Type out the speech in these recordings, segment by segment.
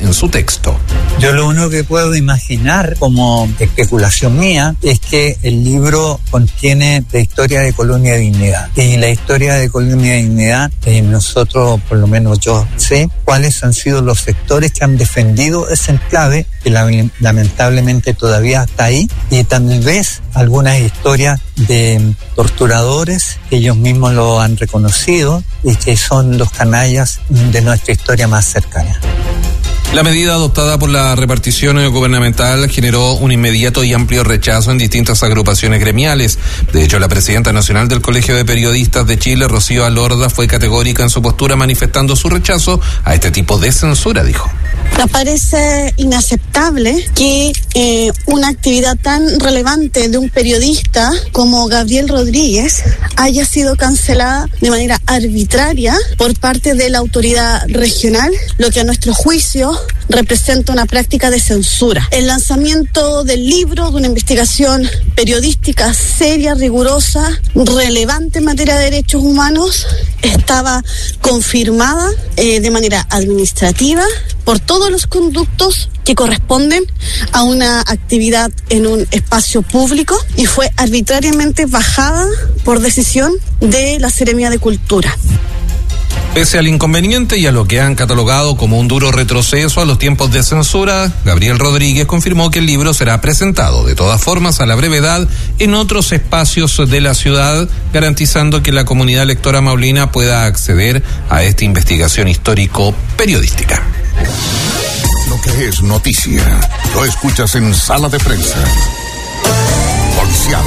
en su texto. Yo lo único que puedo imaginar como especulación mía es que el libro contiene la historia de Colonia Dignidad. Y la historia de Colonia Dignidad, nosotros, por lo menos yo sé cuáles han sido los sectores que han defendido ese enclave, que lamentablemente todavía está ahí, y tal vez algunas historias de torturadores que ellos mismos lo han reconocido y que son los canallas de nuestra historia más cercana. La medida adoptada por la repartición gubernamental generó un inmediato y amplio rechazo en distintas agrupaciones gremiales. De hecho, la presidenta nacional del Colegio de Periodistas de Chile, Rocío Alorda, fue categórica en su postura manifestando su rechazo a este tipo de censura, dijo. Nos parece inaceptable que una actividad tan relevante de un periodista como Gabriel Rodríguez haya sido cancelada de manera arbitraria por parte de la autoridad regional, lo que a nuestro juicio representa una práctica de censura. El lanzamiento del libro, de una investigación periodística seria, rigurosa, relevante en materia de derechos humanos, estaba confirmada de manera administrativa por todos los conductos que corresponden a una actividad en un espacio público y fue arbitrariamente bajada por decisión de la Seremía de Cultura. Pese al inconveniente y a lo que han catalogado como un duro retroceso a los tiempos de censura, Gabriel Rodríguez confirmó que el libro será presentado de todas formas a la brevedad en otros espacios de la ciudad, garantizando que la comunidad lectora maulina pueda acceder a esta investigación histórico-periodística. Lo que es noticia, lo escuchas en Sala de Prensa. Policial.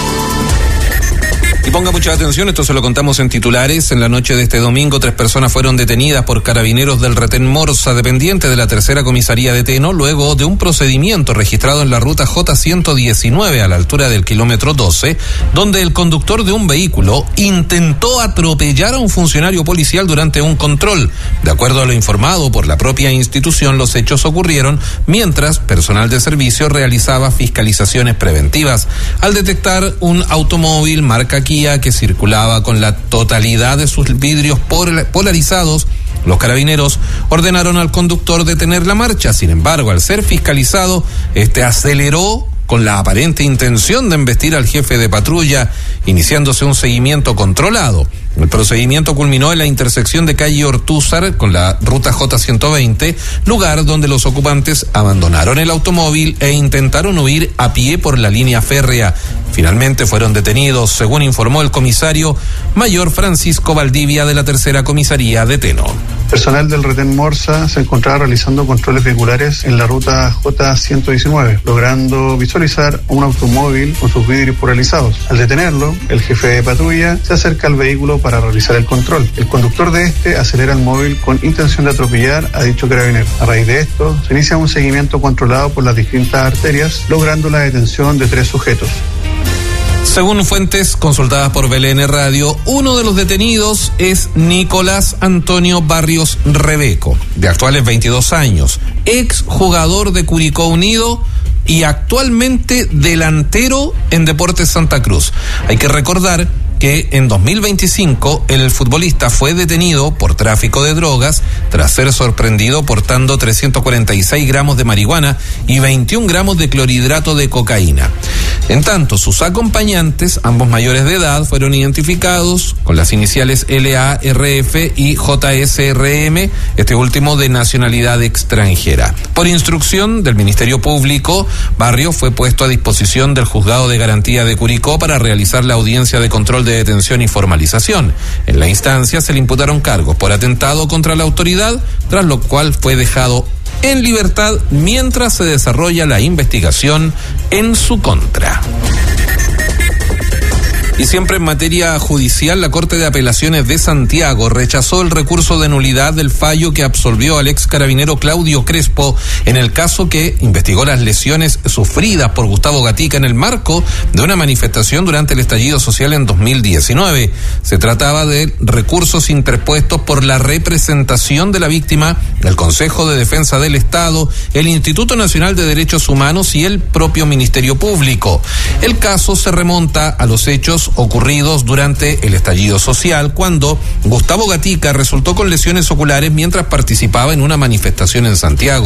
Y ponga mucha atención, esto se lo contamos en titulares. En la noche de este domingo, 3 personas fueron detenidas por carabineros del Retén Morsa, dependiente de la tercera comisaría de Teno, luego de un procedimiento registrado en la ruta J119 a la altura del kilómetro 12, donde el conductor de un vehículo intentó atropellar a un funcionario policial durante un control. De acuerdo a lo informado por la propia institución, los hechos ocurrieron mientras personal de servicio realizaba fiscalizaciones preventivas. Al detectar un automóvil marca Kia que circulaba con la totalidad de sus vidrios polarizados, los carabineros ordenaron al conductor detener la marcha. Sin embargo, al ser fiscalizado, este aceleró con la aparente intención de embestir al jefe de patrulla, iniciándose un seguimiento controlado. El procedimiento culminó en la intersección de calle Ortúzar con la ruta J120, lugar donde los ocupantes abandonaron el automóvil e intentaron huir a pie por la línea férrea. Finalmente fueron detenidos, según informó el comisario mayor Francisco Valdivia de la tercera comisaría de Teno. Personal del Retén Morsa se encontraba realizando controles vehiculares en la ruta J119, logrando visualizar un automóvil con sus vidrios polarizados. Al detenerlo, el jefe de patrulla se acerca al vehículo para realizar el control. El conductor de este acelera el móvil con intención de atropellar a dicho carabinero. A raíz de esto, se inicia un seguimiento controlado por las distintas arterias, logrando la detención de 3 sujetos. Según fuentes consultadas por BLN Radio, uno de los detenidos es Nicolás Antonio Barrios Rebeco, de actuales 22 años, ex jugador de Curicó Unido y actualmente delantero en Deportes Santa Cruz. Hay que recordar que en 2025 el futbolista fue detenido por tráfico de drogas tras ser sorprendido portando 346 gramos de marihuana y 21 gramos de clorhidrato de cocaína. En tanto, sus acompañantes, ambos mayores de edad, fueron identificados con las iniciales LARF y JSRM, este último de nacionalidad extranjera. Por instrucción del Ministerio Público, Barrio fue puesto a disposición del Juzgado de Garantía de Curicó para realizar la audiencia de control de detención y formalización. En la instancia se le imputaron cargos por atentado contra la autoridad, tras lo cual fue dejado en libertad mientras se desarrolla la investigación en su contra. Y siempre en materia judicial, la Corte de Apelaciones de Santiago rechazó el recurso de nulidad del fallo que absolvió al ex carabinero Claudio Crespo en el caso que investigó las lesiones sufridas por Gustavo Gatica en el marco de una manifestación durante el estallido social en 2019. Se trataba de recursos interpuestos por la representación de la víctima, el Consejo de Defensa del Estado, el Instituto Nacional de Derechos Humanos y el propio Ministerio Público. El caso se remonta a los hechos ocurridos durante el estallido social, cuando Gustavo Gatica resultó con lesiones oculares mientras participaba en una manifestación en Santiago.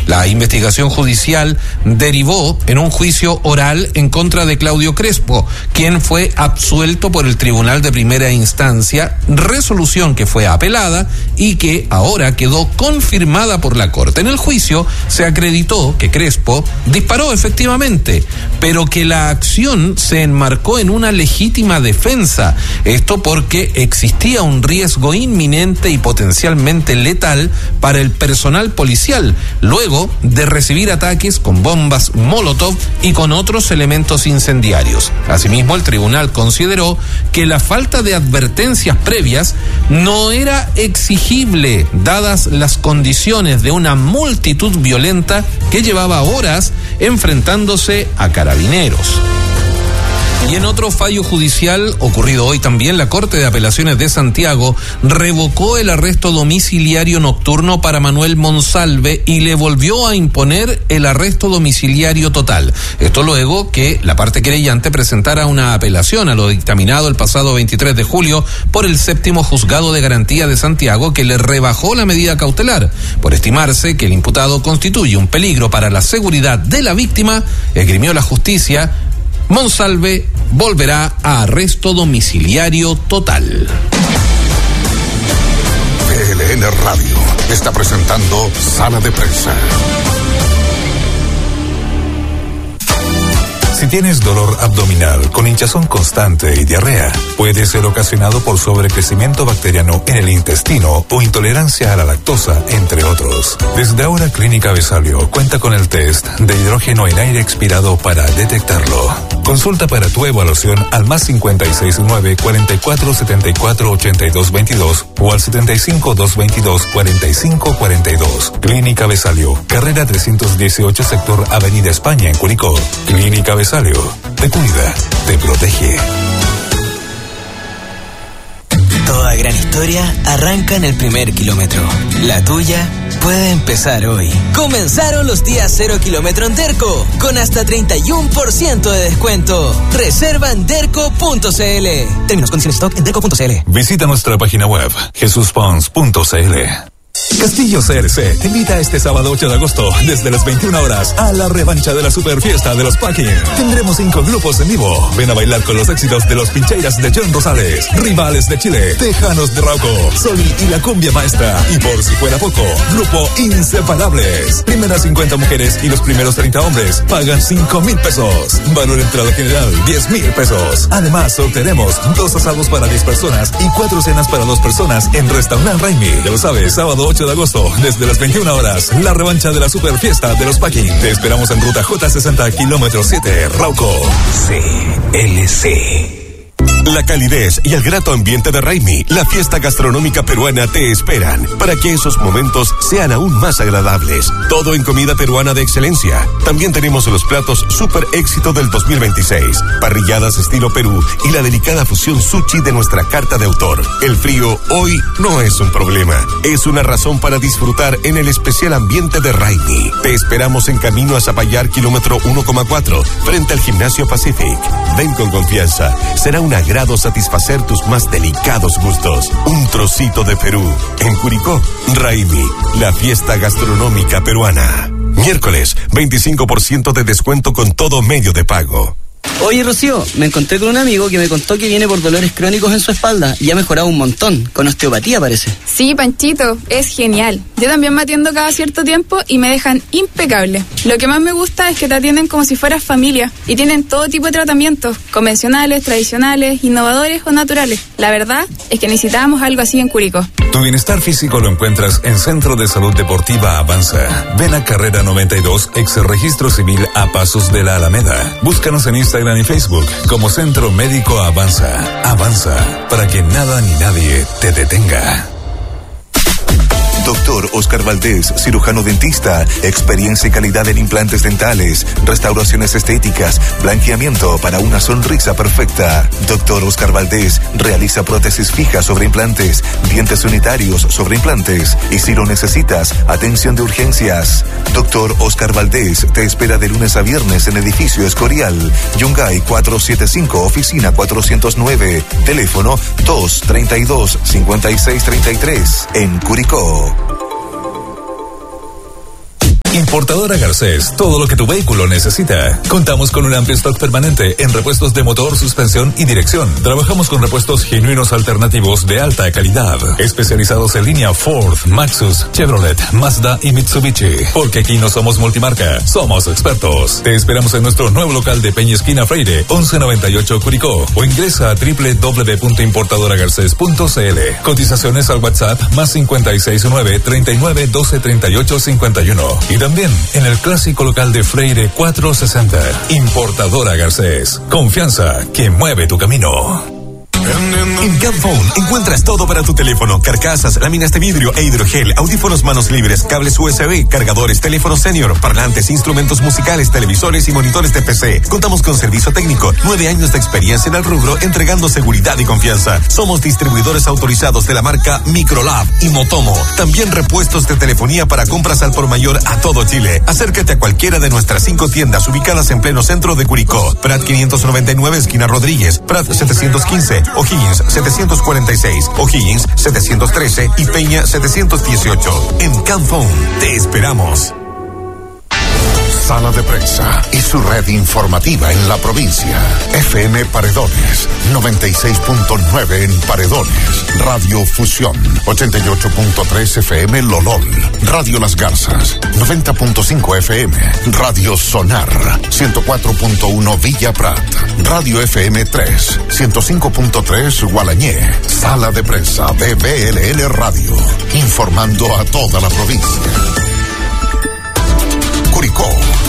La investigación judicial derivó en un juicio oral en contra de Claudio Crespo, quien fue absuelto por el Tribunal de Primera Instancia, resolución que fue apelada y que ahora quedó confirmada por la Corte. En el juicio se acreditó que Crespo disparó efectivamente, pero que la acción se enmarcó en una legítima defensa. Esto porque existía un riesgo inminente y potencialmente letal para el personal policial, luego de recibir ataques con bombas Molotov y con otros elementos incendiarios. Asimismo, el tribunal consideró que la falta de advertencias previas no era exigible, dadas las condiciones de una multitud violenta que llevaba horas enfrentándose a carabineros. Y en otro fallo judicial ocurrido hoy también, la Corte de Apelaciones de Santiago revocó el arresto domiciliario nocturno para Manuel Monsalve y le volvió a imponer el arresto domiciliario total. Esto luego que la parte querellante presentara una apelación a lo dictaminado el pasado 23 de julio por el 7º Juzgado de Garantía de Santiago, que le rebajó la medida cautelar. Por estimarse que el imputado constituye un peligro para la seguridad de la víctima, esgrimió la justicia, Monsalve volverá a arresto domiciliario total. PLN Radio está presentando Sala de Prensa. Si tienes dolor abdominal con hinchazón constante y diarrea, puede ser ocasionado por sobrecrecimiento bacteriano en el intestino o intolerancia a la lactosa, entre otros. Desde ahora, Clínica Vesalio cuenta con el test de hidrógeno en aire expirado para detectarlo. Consulta para tu evaluación al +56 9 44 74 82 22 o al 75 222 45 42. Clínica Vesalio, carrera 318, sector Avenida España, en Curicó. Clínica Vesalio, te cuida, te protege. Toda gran historia arranca en el primer kilómetro. La tuya puede empezar hoy. Comenzaron los días 0 kilómetro en Derco, con hasta 31% de descuento. Reserva en derco.cl. Términos, condiciones, stock en derco.cl. Visita nuestra página web, jesuspons.cl. Castillo CRC te invita este sábado 8 de agosto desde las 21 horas a la revancha de la super fiesta de los Packing. Tendremos 5 grupos en vivo. Ven a bailar con los éxitos de los Pincheiras de John Rosales, Rivales de Chile, Tejanos de Rauco, Soli y la Cumbia Maestra. Y por si fuera poco, grupo Inseparables. Primeras 50 mujeres y los primeros 30 hombres pagan 5,000 pesos. Valor entrada general 10,000 pesos. Además, sortearemos 2 asados para 10 personas y 4 cenas para 2 personas en Restaurant Raimi. Ya lo sabes, sábado 8 de agosto, desde las 21 horas, la revancha de la super fiesta de los Packing. Te esperamos en ruta J60, kilómetro 7, Rauco. CLC. La calidez y el grato ambiente de Raimi, la fiesta gastronómica peruana, te esperan para que esos momentos sean aún más agradables. Todo en comida peruana de excelencia. También tenemos los platos super éxito del 2026, parrilladas estilo Perú y la delicada fusión sushi de nuestra carta de autor. El frío hoy no es un problema, es una razón para disfrutar en el especial ambiente de Raimi. Te esperamos en camino a Zapallar, kilómetro 1,4, frente al Gimnasio Pacific. Ven con confianza, será un agrado satisfacer tus más delicados gustos. Un trocito de Perú. En Curicó, Raimi, la fiesta gastronómica peruana. Miércoles, 25% de descuento con todo medio de pago. Oye, Rocío, me encontré con un amigo que me contó que viene por dolores crónicos en su espalda y ha mejorado un montón, con osteopatía parece. Sí, Panchito, es genial. Yo también me atiendo cada cierto tiempo y me dejan impecable. Lo que más me gusta es que te atienden como si fueras familia y tienen todo tipo de tratamientos, convencionales, tradicionales, innovadores o naturales. La verdad es que necesitábamos algo así en Curicó. Tu bienestar físico lo encuentras en Centro de Salud Deportiva Avanza. Ven a Carrera 92, ex Registro Civil, a pasos de la Alameda. Búscanos en Instagram y Facebook como Centro Médico Avanza. Avanza, para que nada ni nadie te detenga. Doctor Oscar Valdés, cirujano dentista, experiencia y calidad en implantes dentales, restauraciones estéticas, blanqueamiento para una sonrisa perfecta. Doctor Oscar Valdés realiza prótesis fijas sobre implantes, dientes unitarios sobre implantes y si lo necesitas, atención de urgencias. Doctor Oscar Valdés te espera de lunes a viernes en edificio Escorial, Yungay 475, oficina 409, teléfono 232-5633, en Curicó. Importadora Garcés, todo lo que tu vehículo necesita. Contamos con un amplio stock permanente en repuestos de motor, suspensión y dirección. Trabajamos con repuestos genuinos alternativos de alta calidad, especializados en línea Ford, Maxus, Chevrolet, Mazda y Mitsubishi. Porque aquí no somos multimarca, somos expertos. Te esperamos en nuestro nuevo local de Peña Esquina Freire, 1198 Curicó, o ingresa a www.importadoragarces.cl. Cotizaciones al WhatsApp más 569 39 12 38 51. Y también en el clásico local de Freire 460. Importadora Garcés. Confianza que mueve tu camino. En Camphone encuentras todo para tu teléfono: carcasas, láminas de vidrio e hidrogel, audífonos manos libres, cables USB, cargadores, teléfonos senior, parlantes, instrumentos musicales, televisores y monitores de PC. Contamos con servicio técnico, 9 años de experiencia en el rubro, entregando seguridad y confianza. Somos distribuidores autorizados de la marca Microlab y Motomo. También repuestos de telefonía para compras al por mayor a todo Chile. Acércate a cualquiera de nuestras 5 tiendas ubicadas en pleno centro de Curicó: Prat 599, esquina Rodríguez; Prat 715, O'Higgins 746, O'Higgins 713 y Peña 718. En Camphone te esperamos. Sala de Prensa y su red informativa en la provincia. FM Paredones, 96.9 en Paredones. Radio Fusión, 88.3 FM Lolol. Radio Las Garzas, 90.5 FM. Radio Sonar, 104.1 Villa Prat. Radio FM 3, 105.3 Gualañé. Sala de Prensa de BLN Radio, informando a toda la provincia. Curicó.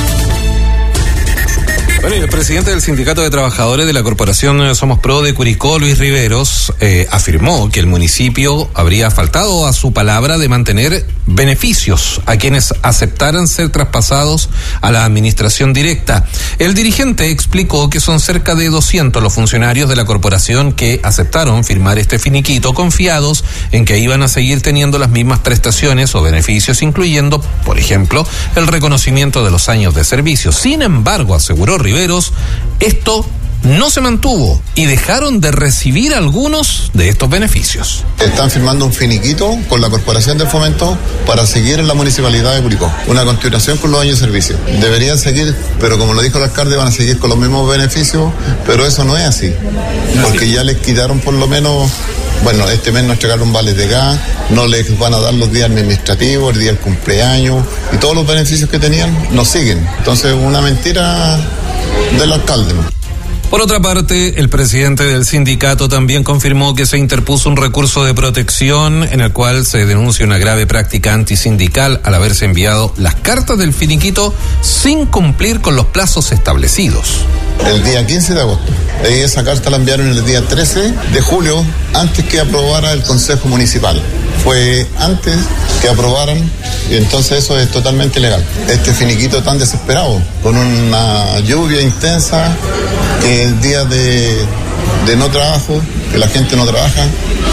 Bueno, y el presidente del Sindicato de Trabajadores de la Corporación Somos Pro de Curicó, Luis Riveros, afirmó que el municipio habría faltado a su palabra de mantener beneficios a quienes aceptaran ser traspasados a la administración directa. El dirigente explicó que son cerca de 200 los funcionarios de la corporación que aceptaron firmar este finiquito, confiados en que iban a seguir teniendo las mismas prestaciones o beneficios, incluyendo, por ejemplo, el reconocimiento de los años de servicio. Sin embargo, aseguró Riveros, esto no se mantuvo y dejaron de recibir algunos de estos beneficios. Están firmando un finiquito con la Corporación de Fomento para seguir en la Municipalidad de Curicó, una continuación con los años de servicio. Deberían seguir, pero como lo dijo el alcalde, van a seguir con los mismos beneficios, pero eso no es así, porque ya les quitaron por lo menos, bueno, este mes nos entregaron vales de gas, no les van a dar los días administrativos, el día del cumpleaños, y todos los beneficios que tenían nos siguen. Entonces, una mentira del alcalde, ¿no? Por otra parte, el presidente del sindicato también confirmó que se interpuso un recurso de protección en el cual se denuncia una grave práctica antisindical al haberse enviado las cartas del finiquito sin cumplir con los plazos establecidos. El día 15 de agosto. Esa carta la enviaron el día 13 de julio, antes que aprobara el Consejo Municipal. Fue antes que aprobaran, y entonces eso es totalmente ilegal. Este finiquito tan desesperado, con una lluvia intensa, que el día de no trabajo, que la gente no trabaja,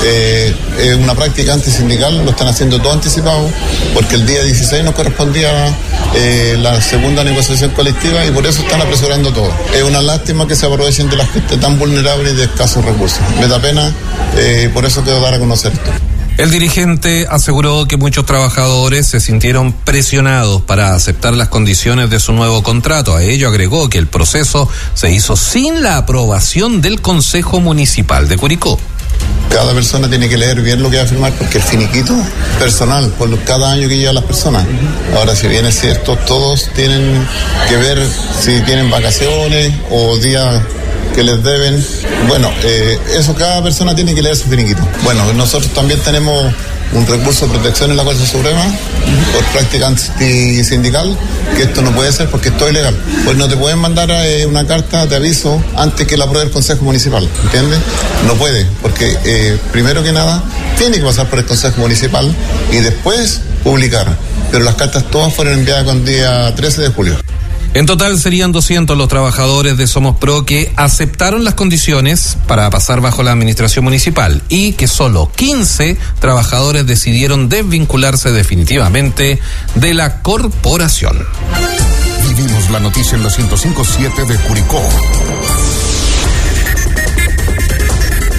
es una práctica antisindical, lo están haciendo todo anticipado, porque el día 16 nos correspondía la segunda negociación colectiva y por eso están apresurando todo. Es una lástima que se aprovechen de la gente tan vulnerable y de escasos recursos. Me da pena, por eso quiero dar a conocer esto. El dirigente aseguró que muchos trabajadores se sintieron presionados para aceptar las condiciones de su nuevo contrato. A ello agregó que el proceso se hizo sin la aprobación del Consejo Municipal de Curicó. Cada persona tiene que leer bien lo que va a firmar, porque el finiquito personal, por cada año que llevan las personas. Ahora, si bien es cierto, todos tienen que ver si tienen vacaciones o días que les deben. Bueno, eso cada persona tiene que leer su finiquito. Bueno, nosotros también tenemos un recurso de protección en la Corte Suprema por práctica antisindical, que esto no puede ser porque esto es ilegal. Pues no te pueden mandar una carta de aviso antes que la apruebe el Consejo Municipal, ¿entiendes? No puede, porque primero que nada tiene que pasar por el Consejo Municipal y después publicar. Pero las cartas todas fueron enviadas con día 13 de julio. En total serían 200 los trabajadores de Somos Pro que aceptaron las condiciones para pasar bajo la administración municipal y que solo 15 trabajadores decidieron desvincularse definitivamente de la corporación. Vivimos la noticia en la 105.7 de Curicó.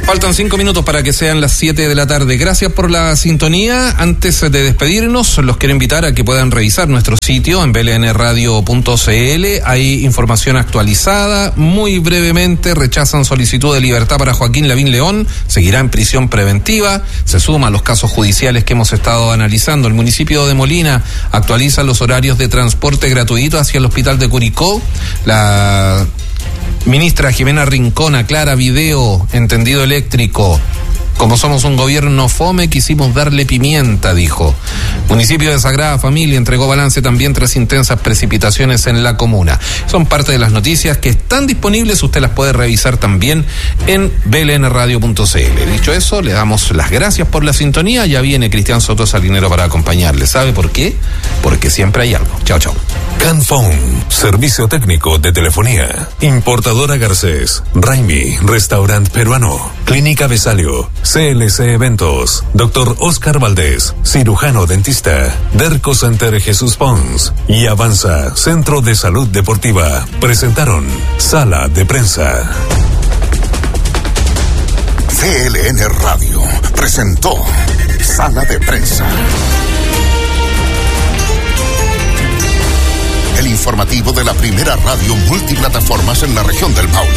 Faltan 5 minutos para que sean las 7 de la tarde. Gracias por la sintonía. Antes de despedirnos, los quiero invitar a que puedan revisar nuestro sitio en blnradio.cl. Hay información actualizada. Muy brevemente, rechazan solicitud de libertad para Joaquín Lavín León. Seguirá en prisión preventiva. Se suma a los casos judiciales que hemos estado analizando. El municipio de Molina actualiza los horarios de transporte gratuito hacia el hospital de Curicó. La ministra Jimena Rincón aclara video en tendido eléctrico. Como somos un gobierno fome, quisimos darle pimienta, dijo. Municipio de Sagrada Familia entregó balance también tras intensas precipitaciones en la comuna. Son parte de las noticias que están disponibles, usted las puede revisar también en blnradio.cl. Dicho eso, le damos las gracias por la sintonía. Ya viene Cristian Soto Salinero para acompañarle. ¿Sabe por qué? Porque siempre hay algo. Chao, chao. Canphone, servicio técnico de telefonía. Importadora Garcés, Raimi, restaurante peruano. Clínica Besalio, CLC Eventos, Dr. Oscar Valdés, cirujano dentista, Derco Center Jesús Pons y Avanza, Centro de Salud Deportiva. Presentaron Sala de Prensa. CLN Radio presentó Sala de Prensa. El informativo de la primera radio multiplataformas en la región del Maule.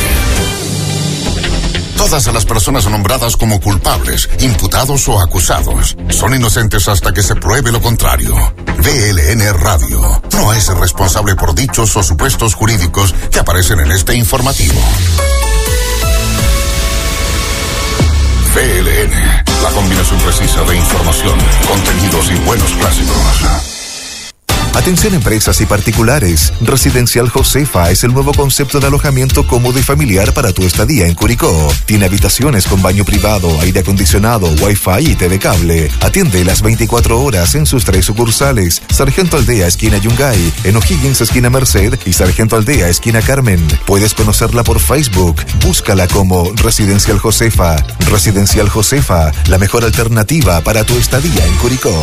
Todas las personas nombradas como culpables, imputados o acusados son inocentes hasta que se pruebe lo contrario. VLN Radio no es responsable por dichos o supuestos jurídicos que aparecen en este informativo. VLN, la combinación precisa de información, contenidos y buenos clásicos. Atención empresas y particulares. Residencial Josefa es el nuevo concepto de alojamiento cómodo y familiar para tu estadía en Curicó. Tiene habitaciones con baño privado, aire acondicionado, wifi y TV cable. Atiende las 24 horas en sus 3 sucursales. Sargento Aldea, esquina Yungay, en O'Higgins, esquina Merced y Sargento Aldea, esquina Carmen. Puedes conocerla por Facebook. Búscala como Residencial Josefa. Residencial Josefa, la mejor alternativa para tu estadía en Curicó.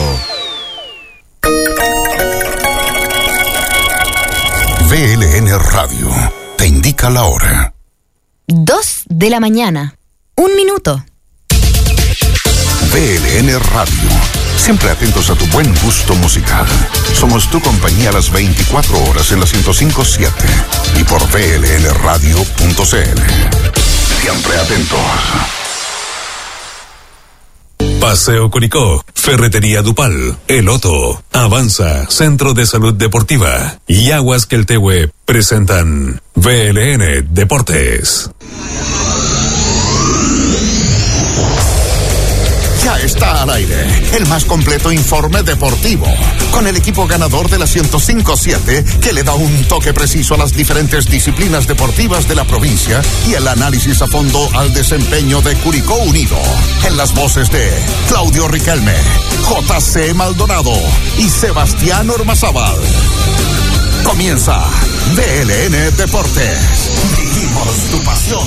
VLN Radio te indica la hora. 2 de la mañana. 1 minuto. VLN Radio. Siempre atentos a tu buen gusto musical. Somos tu compañía a las 24 horas en la 105.7 y por vlnradio.cl. Siempre atentos. Paseo Curicó, Ferretería Dupal, El Otto, Avanza, Centro de Salud Deportiva y Aguas Queltehue presentan VLN Deportes. Ya está al aire el más completo informe deportivo, con el equipo ganador de la 105.7 que le da un toque preciso a las diferentes disciplinas deportivas de la provincia y el análisis a fondo al desempeño de Curicó Unido. En las voces de Claudio Riquelme, JC Maldonado y Sebastián Ormazábal. Comienza VLN Deportes. Vivimos tu pasión.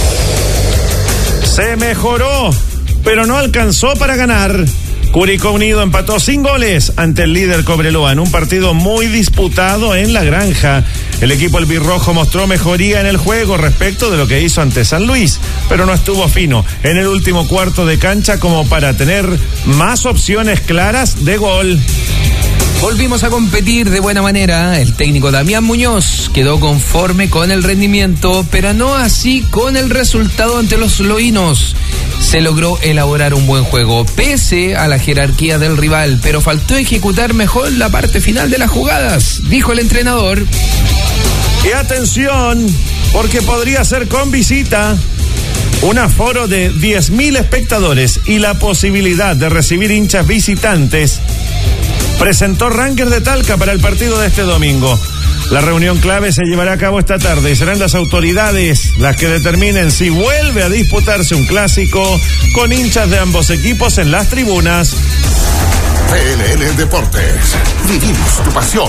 Se mejoró, pero no alcanzó para ganar. Curicó Unido empató sin goles ante el líder Cobreloa en un partido muy disputado en La Granja. El equipo albirrojo mostró mejoría en el juego respecto de lo que hizo ante San Luis, pero no estuvo fino en el último cuarto de cancha como para tener más opciones claras de gol. Volvimos a competir de buena manera. El técnico Damián Muñoz quedó conforme con el rendimiento, pero no así con el resultado ante los loínos. Se logró elaborar un buen juego, pese a la jerarquía del rival, pero faltó ejecutar mejor la parte final de las jugadas, dijo el entrenador. Y atención, porque podría ser con visita. Un aforo de 10.000 espectadores y la posibilidad de recibir hinchas visitantes presentó Rangers de Talca para el partido de este domingo. La reunión clave se llevará a cabo esta tarde y serán las autoridades las que determinen si vuelve a disputarse un clásico con hinchas de ambos equipos en las tribunas. VLN Deportes. Vivimos tu pasión.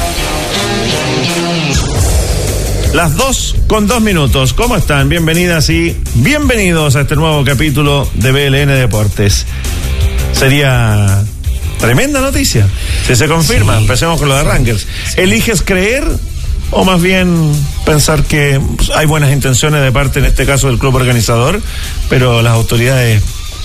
Las 2:02. ¿Cómo están? Bienvenidas y bienvenidos a este nuevo capítulo de VLN Deportes. Sería tremenda noticia si se confirma. Sí. Empecemos con lo de Rangers. ¿Eliges creer o más bien pensar que hay buenas intenciones de parte, en este caso, del club organizador, pero las autoridades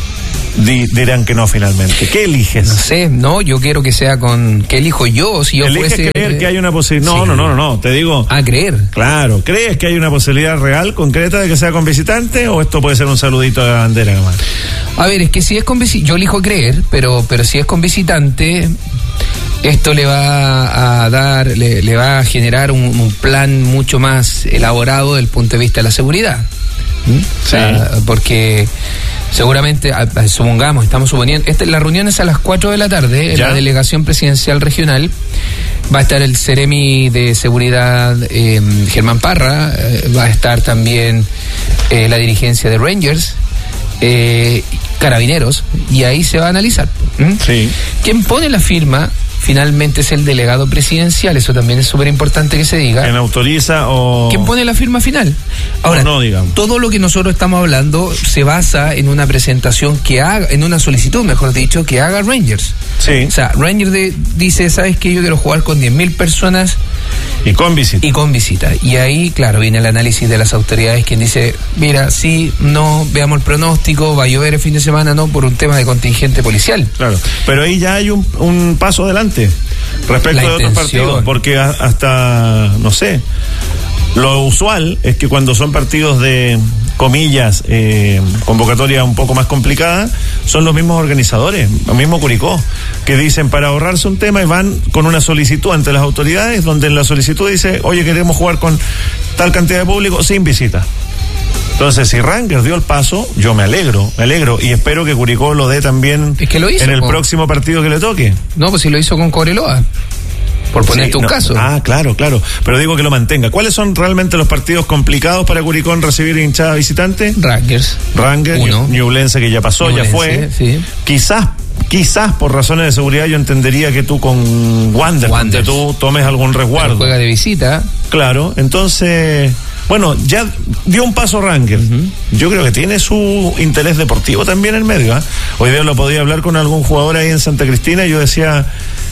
dirán que no finalmente. ¿Qué eliges? No sé, yo quiero que sea ¿qué elijo yo? Si yo ¿Eliges fuese... creer que hay una posibilidad? No, te digo... creer. Claro, ¿crees que hay una posibilidad real, concreta, de que sea con visitante, o esto puede ser un saludito a la bandera nomás? A ver, es que si es con visitante, yo elijo creer, pero si es con visitante, esto le va a dar, le va a generar un plan mucho más elaborado desde el punto de vista de la seguridad. O sea, porque seguramente, estamos suponiendo, la reunión es a las 4 de la tarde, en la delegación presidencial regional. Va a estar el Ceremi de Seguridad, Germán Parra, va a estar también la dirigencia de Rangers, Carabineros, y ahí se va a analizar. ¿Quién pone la firma? Finalmente es el delegado presidencial, eso también es súper importante que se diga. ¿Quién autoriza o...? ¿Quién pone la firma final? Ahora, digamos. Todo lo que nosotros estamos hablando se basa en una presentación que haga, en una solicitud, mejor dicho, que haga Rangers. Sí. O sea, Rangers dice, ¿sabes qué? Yo quiero jugar con 10.000 personas. Y con visita. Y ahí, claro, viene el análisis de las autoridades, quien dice, mira, sí, no, veamos el pronóstico, va a llover el fin de semana, no, por un tema de contingente policial. Claro, pero ahí ya hay un paso adelante respecto de otros partidos, porque hasta, no sé, lo usual es que cuando son partidos de, comillas, convocatoria un poco más complicada, son los mismos organizadores, el mismo Curicó, que dicen para ahorrarse un tema y van con una solicitud ante las autoridades, donde en la solicitud dice, oye, queremos jugar con tal cantidad de público sin visita. Entonces, si Rangers dio el paso, yo me alegro y espero que Curicó lo dé también en el próximo partido que le toque. No, pues si lo hizo con Cobreloa, por ponerte un caso. Claro, pero digo que lo mantenga. ¿Cuáles son realmente los partidos complicados para Curicó en recibir hinchada visitante? Rangers, Ñublense, que ya pasó, ya fue. Sí. Quizás por razones de seguridad yo entendería que tú con Wanderers tú tomes algún resguardo. Pero juega de visita. Claro, entonces... Bueno, ya dio un paso Rangers. Yo creo que tiene su interés deportivo también en medio. Hoy día lo podía hablar con algún jugador ahí en Santa Cristina y yo decía,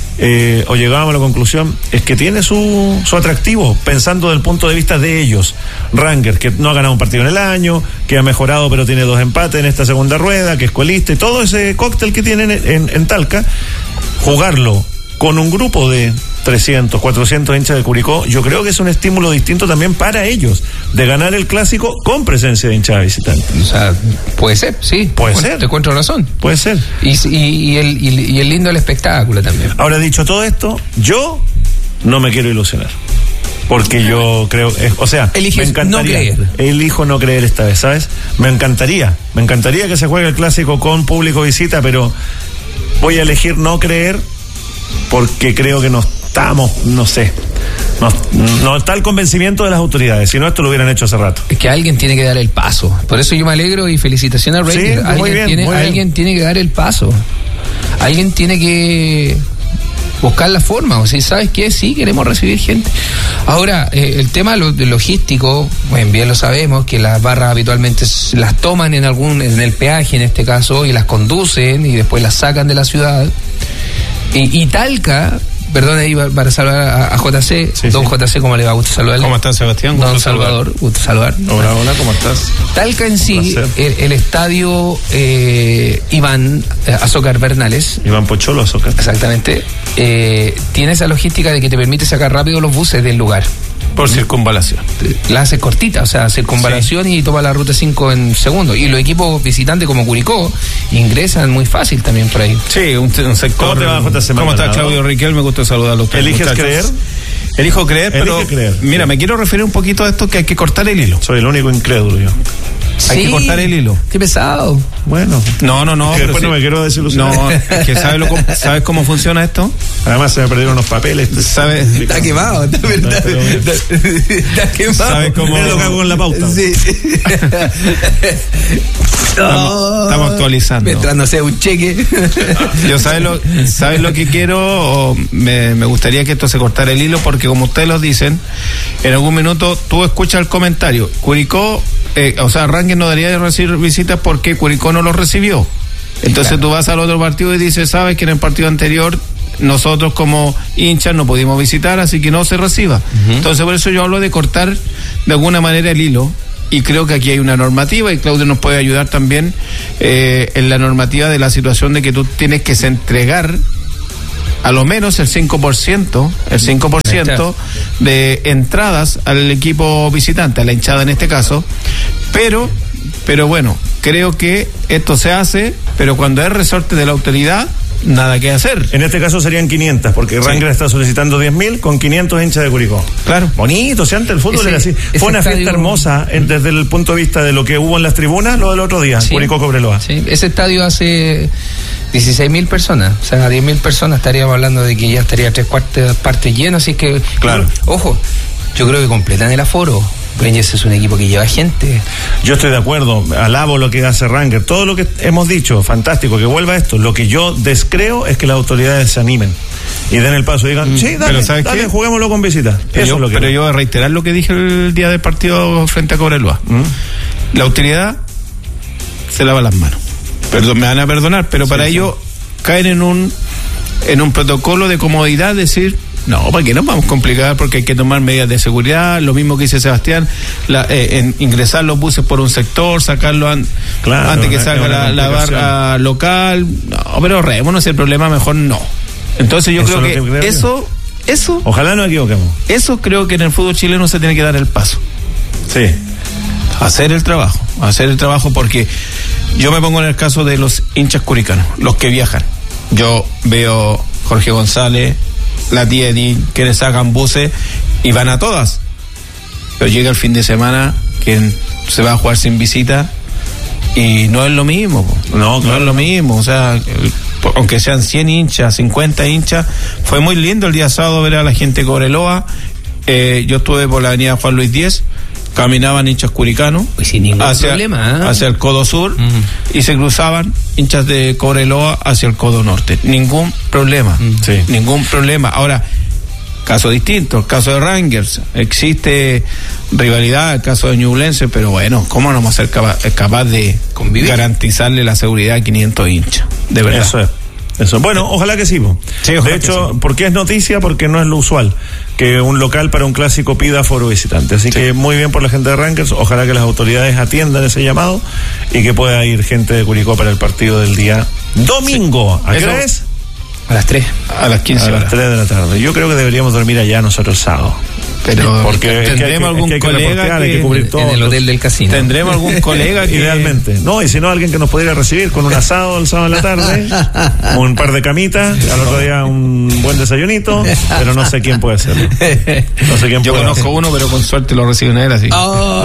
o llegábamos a la conclusión, es que tiene su atractivo, pensando desde el punto de vista de ellos. Rangers, que no ha ganado un partido en el año, que ha mejorado pero tiene 2 empates en esta segunda rueda, que es colista, y todo ese cóctel que tienen en Talca, jugarlo con un grupo de 300, 400 hinchas de Curicó, yo creo que es un estímulo distinto también para ellos, de ganar el clásico con presencia de hinchada visitante. O sea, puede ser, sí. Puede ser. Te encuentro razón. Puede ser. Y el lindo el espectáculo también. Ahora, dicho todo esto, yo no me quiero ilusionar. Porque yo creo, eliges, me encantaría, no creer. Elijo no creer esta vez, ¿sabes? Me encantaría que se juegue el clásico con público visita, pero voy a elegir no creer porque creo que no estamos, no está el convencimiento de las autoridades, si no esto lo hubieran hecho hace rato. Es que alguien tiene que dar el paso, por eso yo me alegro y felicitaciones a Rangers. Sí, alguien tiene que dar el paso, alguien tiene que buscar la forma, o sea, ¿sabes qué? Sí, queremos recibir gente. Ahora, el tema logístico, bien lo sabemos, que las barras habitualmente las toman en el peaje en este caso, y las conducen y después las sacan de la ciudad. Y Talca, perdón ahí para saludar a JC, don JC, ¿cómo le va? Gusto saludarle. ¿Cómo estás, Sebastián? Don Salvador, gusto saludar. Hola, ¿cómo estás? Talca en sí, el estadio Iván Azócar Bernales. Iván Pocholo Azócar. Exactamente. Tiene esa logística de que te permite sacar rápido los buses del lugar. Por circunvalación. La hace cortita, o sea, circunvalación y toma la ruta 5 en segundos. Y los equipos visitantes como Curicó ingresan muy fácil también por ahí. Sí, un sector. ¿Cómo te va, JC? ¿Cómo está, Claudio Riquel? Me gusta saludarlo a ustedes. ¿Eliges creer? Elijo creer, pero mira, me quiero referir un poquito a esto, que hay que cortar el hilo. Soy el único incrédulo yo. Hay que cortar el hilo. Qué pesado. Bueno. No. Que después no me quiero desilusionar. No, es que ¿sabes cómo funciona esto? Además se me perdieron los papeles. ¿Sabes? Está quemado, está verdad. Está quemado. ¿Sabes cómo? Es lo que hago con la pauta. Sí. Estamos actualizando. Mientras no sea un cheque. Yo ¿sabes lo que quiero? O me gustaría que esto se cortara el hilo, porque como ustedes lo dicen, en algún minuto tú escuchas el comentario. Curicó, Rangers no debería de recibir visitas porque Curicó no lo recibió. Entonces claro, tú vas al otro partido y dices, sabes que en el partido anterior nosotros como hinchas no pudimos visitar, así que no se reciba. Entonces por eso yo hablo de cortar de alguna manera el hilo, y creo que aquí hay una normativa, y Claudio nos puede ayudar también en la normativa de la situación de que tú tienes que entregar a lo menos el 5% de entradas al equipo visitante, a la hinchada en este caso, pero bueno, creo que esto se hace, pero cuando es resorte de la autoridad, nada que hacer. En este caso serían 500, porque Rangers está solicitando 10.000 con 500 hinchas de Curicó. Claro. Bonito, si antes el fútbol era así. Fue una fiesta hermosa desde el punto de vista de lo que hubo en las tribunas, lo del otro día, Curicó Cobreloa. Sí, ese estadio hace 16.000 personas, o sea, 10.000 personas, estaríamos hablando de que ya estaría 3/4 partes lleno, así que, claro. Ojo, yo creo que completan el aforo. Rangers es un equipo que lleva gente. Yo estoy de acuerdo, alabo lo que hace Rangers, todo lo que hemos dicho, fantástico, que vuelva esto. Lo que yo descreo es que las autoridades se animen y den el paso y digan, sí, dale, juguémoslo con visita. Pero yo voy a reiterar lo que dije el día del partido frente a Cobreloa. La autoridad se lava las manos. Perdón, me van a perdonar, pero para ello caen en un protocolo de comodidad, decir, no, ¿para qué nos vamos a complicar? Porque hay que tomar medidas de seguridad, lo mismo que dice Sebastián, ingresar los buses por un sector, sacarlo antes que salga la barra local. No, pero no es el problema, mejor no. Entonces yo creo que eso, ojalá no equivoquemos. Eso creo que en el fútbol chileno se tiene que dar el paso. Sí. Hacer el trabajo, porque yo me pongo en el caso de los hinchas curicanos, los que viajan. Yo veo Jorge González, la tía Edith, que sacan buses y van a todas, pero llega el fin de semana que se va a jugar sin visita y no es lo mismo. No es lo mismo, o sea, aunque sean 100 hinchas, 50 hinchas, fue muy lindo el día sábado ver a la gente de Cobreloa. Yo estuve por la avenida Juan Luis 10, caminaban hinchas curicanos sin ningún problema, hacia el codo sur, y se cruzaban hinchas de Cobreloa hacia el codo norte. Ningún problema, ningún problema. Ahora, caso distinto, el caso de Rangers, existe rivalidad, el caso de Ñublense, pero bueno, ¿cómo no vamos a ser capaz de garantizarle la seguridad a 500 hinchas? De verdad. Eso. Bueno, ojalá que sí. De hecho, ¿por qué es noticia? Porque no es lo usual que un local para un clásico pida aforo visitante. Así que muy bien por la gente de Rangers. Ojalá que las autoridades atiendan ese llamado y que pueda ir gente de Curicó para el partido del día domingo. ¿A qué hora es? A las 3. A las 15 horas. A las 3 de la tarde. Yo creo que deberíamos dormir allá nosotros el sábado. Pero porque tendremos algún colega hay que cubrir todo en el hotel del casino. Tendremos algún colega que idealmente. No, y si no, alguien que nos pudiera recibir con un asado el sábado en la tarde, un par de camitas, al otro día un buen desayunito, pero no sé quién puede hacerlo. No sé quién. Yo conozco uno, pero con suerte lo reciben a él así.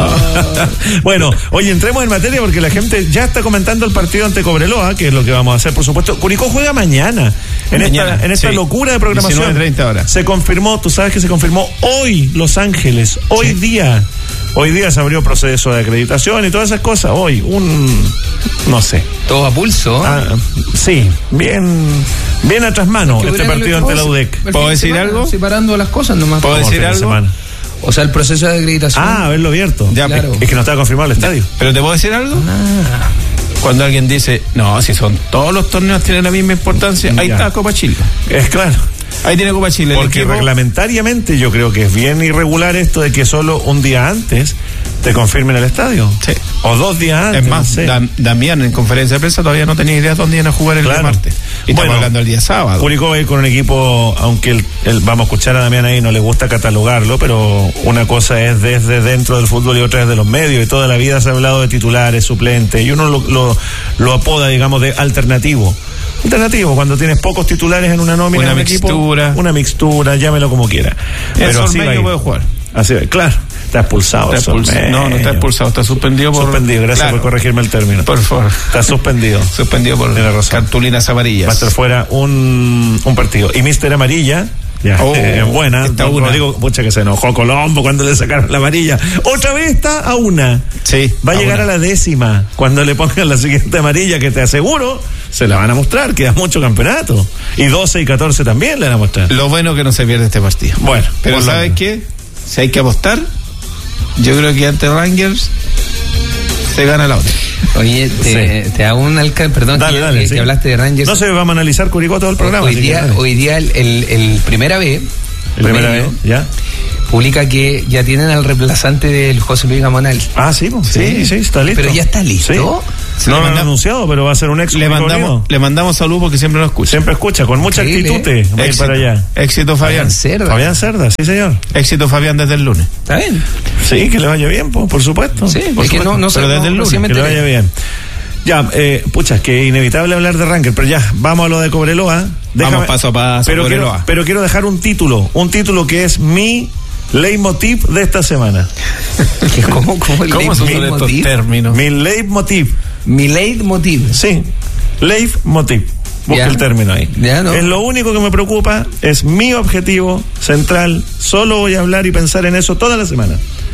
Bueno, oye, entremos en materia porque la gente ya está comentando el partido ante Cobreloa, que es lo que vamos a hacer, por supuesto. Curicó juega mañana. En esta locura de programación. 19:30 horas. Se confirmó, tú sabes que se confirmó hoy Los Ángeles, hoy día se abrió proceso de acreditación y todas esas cosas. Hoy, no sé. Todo a pulso. Sí, bien a trasmano este partido ante la UDEC. ¿Puedo decir algo? Separando las cosas nomás. ¿Puedo decir algo? O sea, el proceso de acreditación. Haberlo abierto. Ya, claro. Es que no estaba confirmado el estadio. ¿Pero te puedo decir algo? Cuando alguien dice, no, si son todos los torneos tienen la misma importancia, ahí está Copa Chile. Es claro. Ahí tiene Copa Chile. Porque reglamentariamente yo creo que es bien irregular esto de que solo un día antes te confirmen el estadio. Sí. O 2 días antes. Es más, Damián en conferencia de prensa todavía no tenía idea de dónde iban a jugar el día martes. Y estamos hablando el día sábado. Curicó va a ir con un equipo, aunque vamos a escuchar a Damián ahí, no le gusta catalogarlo, pero una cosa es desde dentro del fútbol y otra es de los medios, y toda la vida se ha hablado de titulares, suplentes, y uno lo apoda, digamos, de alternativo, cuando tienes pocos titulares en una nómina, una mixtura, llámelo como quiera. Pero así va, puede jugar. Así va, claro. Está expulsado. No está expulsado, está suspendido gracias por corregirme el término. Por favor. Está suspendido. Suspendido por cartulinas amarillas. Va a estar fuera un partido. Y Mister Amarilla, es buena. Digo, pucha, que se enojó Colombo cuando le sacaron la amarilla. Otra vez está a una. Sí. Va a llegar a la 10ª cuando le pongan la siguiente amarilla, que te aseguro se la van a mostrar. Queda mucho campeonato. Y 12 y 14 también le van a mostrar. Lo bueno que no se pierde este partido. Bueno, pero ¿sabes qué? Si hay que apostar, yo creo que ante Rangers se gana la otra. Oye, te hago un alcance, perdón, dale, que hablaste de Rangers. No sé, vamos a analizar Curicó todo el programa. Hoy día el Primera B, ya publica que ya tienen al reemplazante del José Luis Gamonal. Ah, sí, está listo. Pero ya está listo. Sí. No lo han anunciado, pero va a ser un éxito. Le mandamos salud porque siempre nos escucha. Siempre escucha, con mucha actitud. Va a ir para allá. Éxito, Fabián. Fabián Cerda, sí, señor. Éxito, Fabián, desde el lunes. ¿Está bien? Sí, que le vaya bien, por supuesto. Sí, por supuesto. Que no pero desde el lunes. Que le vaya bien. Ya, que inevitable hablar de Rangers, pero ya, vamos a lo de Cobreloa. Vamos paso a paso, Cobreloa. Pero quiero dejar un título que es mi leitmotiv de esta semana. ¿Cómo son estos términos? Mi leitmotiv. Mi leitmotiv. Sí, leitmotiv. Busca el término ahí. Es lo único que me preocupa, es mi objetivo central. Solo voy a hablar y pensar en eso toda la semana.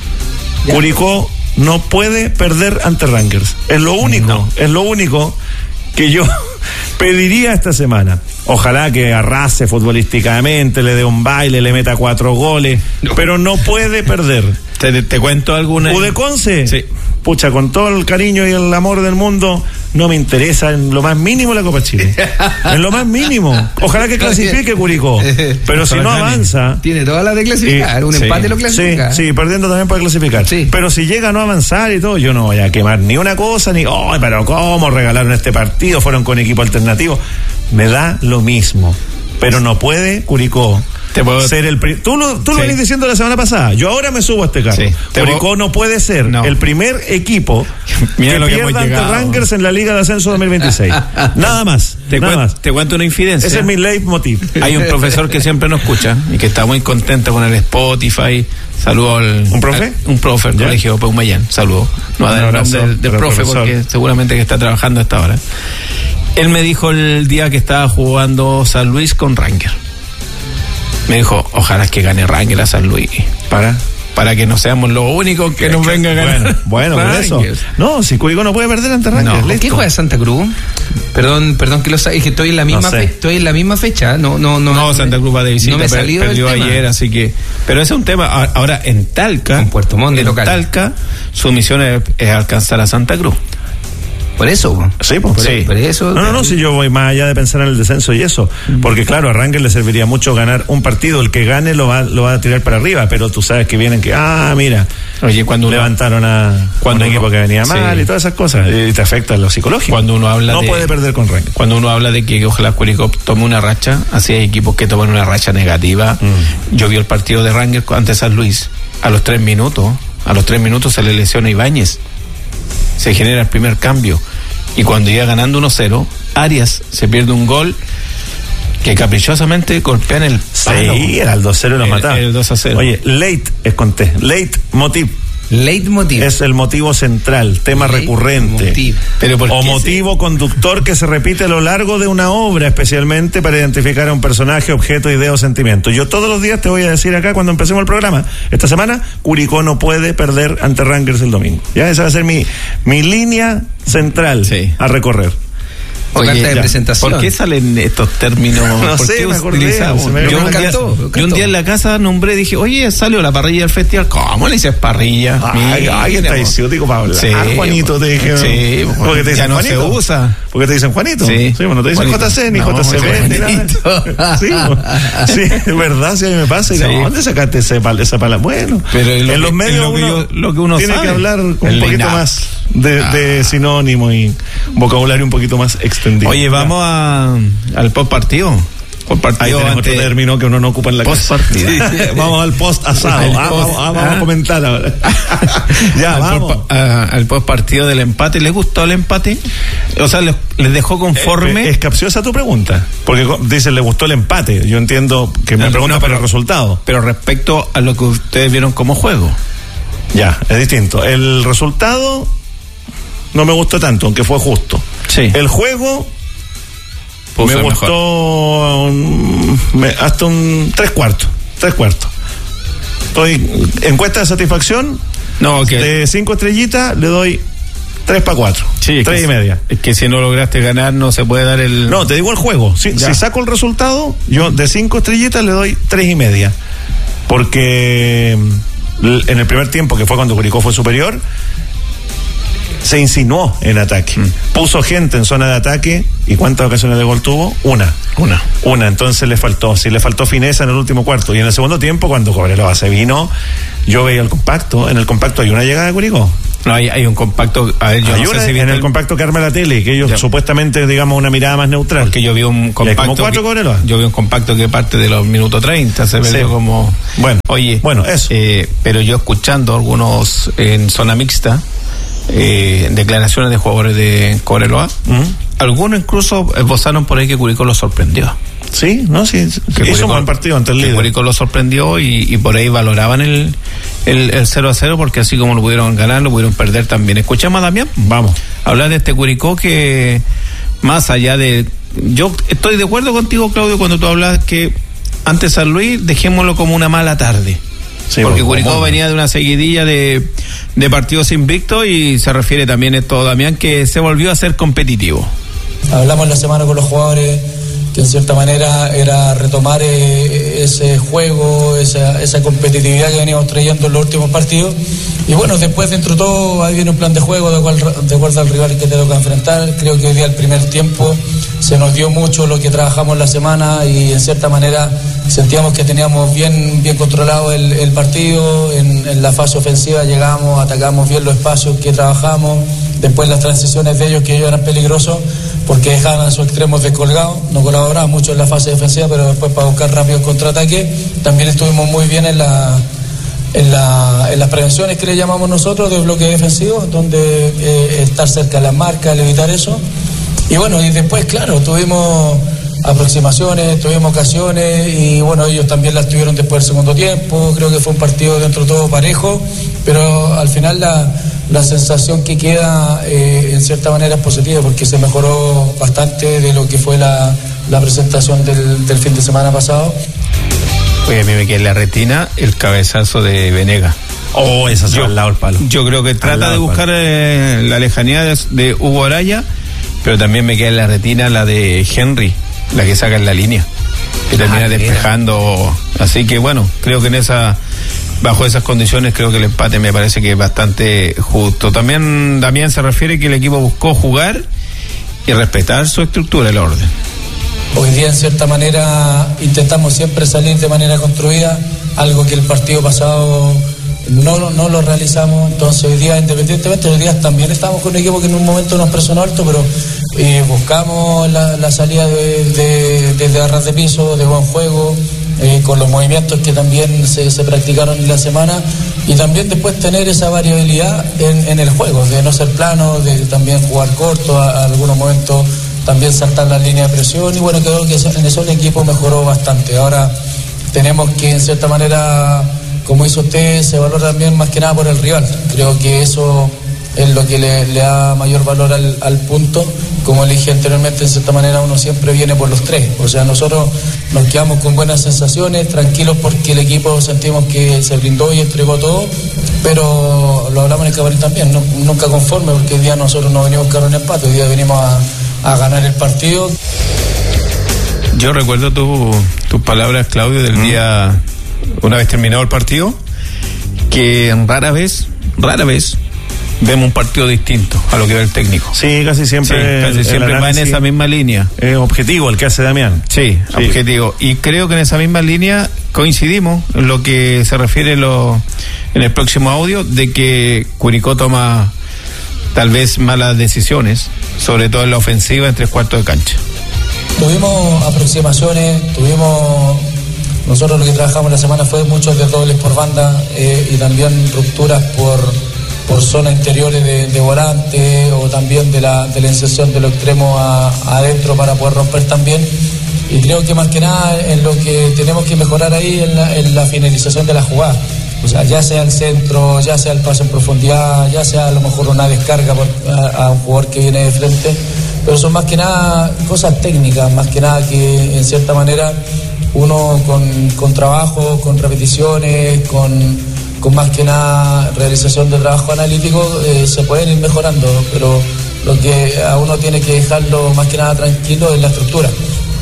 Curicó no puede perder ante Rangers. Es lo único que yo pediría esta semana. Ojalá que arrase futbolísticamente, le dé un baile, le meta 4 goles, pero no puede perder. ¿Te cuento alguna? Udeconce, sí. Pucha, con todo el cariño y el amor del mundo, no me interesa en lo más mínimo la Copa Chile. En lo más mínimo. Ojalá que clasifique Curicó. Pero si no avanza... Tiene todas las de clasificar. Un empate lo clasifica. Sí, perdiendo también puede clasificar. Sí. Pero si llega a no avanzar y todo, yo no voy a quemar ni una cosa, ni... pero ¿cómo regalaron este partido? Fueron con equipo alternativo. Me da lo mismo. Pero no puede Curicó ser el tú lo venís diciendo la semana pasada. Yo ahora me subo a este carro. Sí. Curicó no puede ser el primer equipo que pierda ante Rangers en la Liga de Ascenso 2026. Nada más. Te cuento una infidencia. Ese es mi leitmotiv. Hay un profesor que siempre nos escucha y que está muy contento con el Spotify. Saludo ¿Un profe? Un profe del colegio Peumayán. Saludo. No va a dar el nombre del profe porque seguramente que está trabajando hasta ahora. Él me dijo el día que estaba jugando San Luis con Rangers. Me dijo, ojalá que gane Rangers a San Luis. Para que no seamos los únicos que nos venga a ganar. Bueno, por eso. No, si Curicó no puede perder ante Rangers. ¿Qué juega Santa Cruz? Perdón que lo sabes, es que estoy en la misma fecha. No, Santa Cruz va de visita. No me salió perdió ayer, así que. Pero ese es un tema. Ahora, en Talca. En Puerto Montt, local. Talca, su misión es alcanzar a Santa Cruz. Por eso. Sí, por eso. No, si yo voy más allá de pensar en el descenso y eso. Porque claro, a Rangers le serviría mucho ganar un partido. El que gane lo va a tirar para arriba, pero tú sabes que vienen que, mira, oye, cuando levantaron a un equipo que venía mal y todas esas cosas. Y te afecta en lo psicológico. Cuando uno habla puede perder con Rangers. Cuando uno habla de que ojalá Curicó tome una racha, así hay equipos que toman una racha negativa. Yo vi el partido de Rangers ante San Luis. A los 3 minutos se le lesiona Ibáñez. Se genera el primer cambio. Y cuando iba ganando 1-0, Arias se pierde un gol que caprichosamente golpea en el palo. Sí, era el 2-0 y lo mataba. El 2-0. Oye, leitmotiv. Leitmotiv. Es el motivo central, tema recurrente. Motivo conductor que se repite a lo largo de una obra, especialmente para identificar a un personaje, objeto, idea o sentimiento. Yo todos los días te voy a decir acá, cuando empecemos el programa, esta semana, Curicó no puede perder ante Rangers el domingo. Ya, esa va a ser mi línea central a recorrer. Oye, de presentación. ¿Por qué salen estos términos? No sé, me acordé. Yo un día en la casa nombré, dije, oye, salió la parrilla del festival. ¿Cómo le dices parrilla? Ay, está exótico para hablar. Sí, Juanito, te dije. Sí, porque te dicen ya no Juanito. Se usa. Porque te dicen Juanito. Sí, bueno, te dicen Juanito. JC ni JCB ni nada. Sí, es verdad, si a mí me pasa. ¿Dónde sacaste esa palabra? Bueno, pero en los medios lo que uno tiene sabe. Que hablar un poquito más de sinónimo y vocabulario un poquito más extendido. Oye, vamos al post partido. Ahí tenemos otro término que uno no ocupa en la post partido. Vamos al post asado. Vamos a comentar ahora. Ya, vamos. Al post partido del empate. ¿Les gustó el empate? O sea, ¿les dejó conforme? Es capciosa tu pregunta. Porque dicen, ¿les gustó el empate? Yo entiendo que me preguntan por el resultado. Pero respecto a lo que ustedes vieron como juego. Ya, es distinto. El resultado no me gustó tanto, aunque fue justo. Sí. El juego me gustó hasta un 3/4. Encuesta de satisfacción. De 5 estrellitas le doy 3/4. Sí, 3.5. Es que si no lograste ganar no se puede dar el... No, te digo el juego. Si saco el resultado, yo de 5 estrellitas le doy 3.5. Porque en el primer tiempo, que fue cuando Curicó fue superior, se insinuó en ataque, puso gente en zona de ataque. ¿Y cuántas ocasiones de gol tuvo? Una, entonces le faltó fineza en el último cuarto. Y en el segundo tiempo, cuando Cobreloa se vino, yo veía el compacto. En el compacto hay una llegada de Curicó. No, hay un compacto. A ver, yo hay no una sé si en el compacto que arma la tele, que ellos supuestamente, digamos, una mirada más neutral. Porque yo vi un compacto. Como 4 Cobreloa. Yo vi un compacto que parte de los minutos 30, se ve como. Bueno, eso. Pero yo escuchando algunos en zona mixta, declaraciones de jugadores de Cobreloa, algunos incluso esbozaron por ahí que Curicó lo sorprendió. Sí, no, sí. Hizo un buen partido ante el líder. Curicó lo sorprendió y por ahí valoraban el 0-0, porque así como lo pudieron ganar, lo pudieron perder también. Escuchamos a Damián. Vamos. Hablar de este Curicó que, más allá de. Yo estoy de acuerdo contigo, Claudio, cuando tú hablas que ante San Luis dejémoslo como una mala tarde. Sí, porque Curicó venía de una seguidilla de partidos invictos, y se refiere también esto, Damián, que se volvió a ser competitivo. Hablamos la semana con los jugadores que en cierta manera era retomar ese juego, esa competitividad que veníamos trayendo en los últimos partidos. Y bueno, después dentro de todo ahí viene un plan de juego de acuerdo al rival que te toca enfrentar. Creo que hoy día el primer tiempo se nos dio mucho lo que trabajamos la semana, y en cierta manera sentíamos que teníamos bien controlado el partido. En la fase ofensiva llegamos, atacamos bien los espacios que trabajamos. Después las transiciones de ellos, que ellos eran peligrosos porque dejaban a sus extremos descolgados, no colaboraban mucho en la fase defensiva, pero después para buscar rápido el contraataque. También estuvimos muy bien en las prevenciones que le llamamos nosotros de bloque defensivo, donde estar cerca de las marcas, evitar eso. Y bueno, y después, claro, tuvimos aproximaciones, tuvimos ocasiones, y bueno, ellos también las tuvieron después del segundo tiempo. Creo que fue un partido dentro de todo parejo, pero al final la sensación que queda en cierta manera es positiva, porque se mejoró bastante de lo que fue la presentación del fin de semana pasado. Oye, a mí me queda en la retina el cabezazo de Venega. Esa se va al lado del palo. Yo creo que trata de buscar la lejanía de Hugo Araya, pero también me queda en la retina la de Henry, la que saca en la línea, que termina despejando. Así que bueno, creo que bajo esas condiciones, creo que el empate me parece que es bastante justo. También Damián se refiere que el equipo buscó jugar y respetar su estructura, el orden. Hoy día en cierta manera intentamos siempre salir de manera construida, algo que el partido pasado no lo realizamos. Entonces hoy día, independientemente, hoy día también estamos con un equipo que en un momento nos presionó alto, pero buscamos la salida desde arras de piso, de buen juego, con los movimientos que también se practicaron en la semana, y también después tener esa variabilidad en el juego, de no ser plano, de también jugar corto, a algunos momentos también saltar la línea de presión. Y bueno, creo que en eso el equipo mejoró bastante. Ahora tenemos que, en cierta manera, como hizo usted, se valora también más que nada por el rival. Creo que eso es lo que le da mayor valor al punto. Como le dije anteriormente, en cierta manera uno siempre viene por los tres. O sea, nosotros nos quedamos con buenas sensaciones, tranquilos, porque el equipo sentimos que se brindó y entregó todo, pero lo hablamos en el camarín también, nunca conforme, porque hoy día nosotros no venimos a buscar un empate, hoy día venimos a ganar el partido. Yo recuerdo tus palabras, Claudio, del día, una vez terminado el partido, que rara vez vemos un partido distinto a lo que ve el técnico. Sí, casi siempre va en esa misma línea. Es objetivo el que hace Damián. Sí, objetivo. Y creo que en esa misma línea coincidimos en lo que se refiere en el próximo audio, de que Curicó toma tal vez malas decisiones, sobre todo en la ofensiva en 3/4 de cancha. Tuvimos aproximaciones, nosotros lo que trabajamos la semana fue muchos desdobles por banda, y también rupturas por zonas interiores de volante, o también de la inserción de los extremos adentro para poder romper también. Y creo que más que nada en lo que tenemos que mejorar ahí en la finalización de la jugada. O sea, ya sea el centro, ya sea el pase en profundidad, ya sea a lo mejor una descarga a un jugador que viene de frente. Pero son más que nada cosas técnicas, más que nada que en cierta manera uno con trabajo, con repeticiones, con más que nada realización de trabajo analítico, se pueden ir mejorando, pero lo que a uno tiene que dejarlo más que nada tranquilo es la estructura.